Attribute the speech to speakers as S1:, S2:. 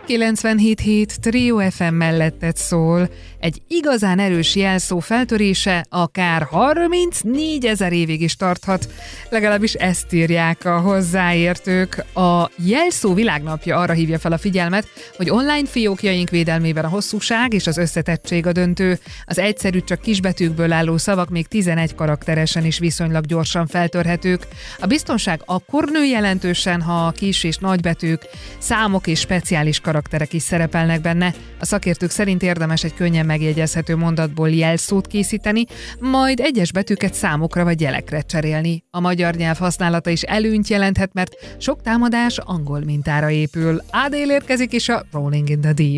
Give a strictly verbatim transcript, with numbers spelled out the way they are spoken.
S1: kilencvenhét hét Trio ef em mellettet szól. Egy igazán erős jelszó feltörése akár harmincnégyezer évig is tarthat. Legalábbis ezt írják a hozzáértők. A jelszó világnapja arra hívja fel a figyelmet, hogy online fiókjaink védelmében a hosszúság és az összetettség a döntő. Az egyszerű, csak kisbetűkből álló szavak még tizenegy karakteresen is viszonylag gyorsan feltörhetők. A biztonság akkor nő jelentősen, ha a kis és nagybetűk, számok és speciális karakterek is szerepelnek benne. A szakértők szerint érdemes egy könnyen megjegyezhető mondatból jelszót készíteni, majd egyes betűket számokra vagy jelekre cserélni. A magyar nyelv használata is előnyt jelenthet, mert sok támadás angol mintára épül. Adél érkezik, és a Rolling in the Deep.